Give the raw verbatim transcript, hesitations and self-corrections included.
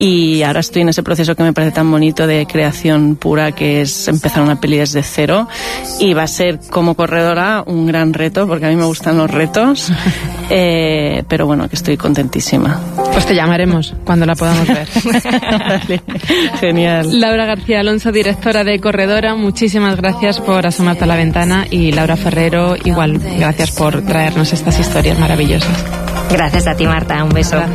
y ahora estoy en ese proceso que me parece tan bonito de creación pura, que es empezar una peli desde cero, y va a ser como corredora un gran reto, porque a mí me gustan los retos, eh, pero bueno, que estoy contentísima. Pues te llamaremos cuando la podamos ver. Vale, genial. Laura García Alonso, directora de Corredora, muchísimas gracias por asomarte a la ventana, y Laura Ferrero, igual, gracias por traernos estas historias maravillosas. Gracias a ti, Marta, un beso. Gracias.